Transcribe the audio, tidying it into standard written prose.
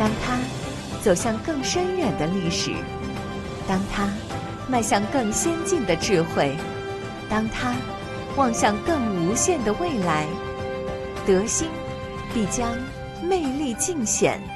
当他走向更深远的历史，当他迈向更先进的智慧，当他望向更无限的未来，德兴必将魅力尽显。